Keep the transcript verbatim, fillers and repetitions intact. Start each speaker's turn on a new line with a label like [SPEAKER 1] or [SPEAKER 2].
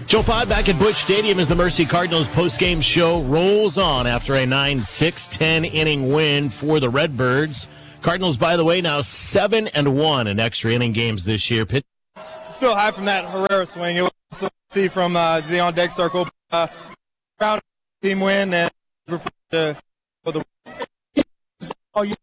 [SPEAKER 1] Joe Pod back at Busch Stadium as the Mercy Cardinals postgame show rolls on after a nine six ten inning win for the Redbirds. Cardinals, by the way, now seven and one in extra inning games this year. Pitch-
[SPEAKER 2] Still high from that Herrera swing. It was awesome to see from uh, the on deck circle. Uh, proud team win and we're to for the all you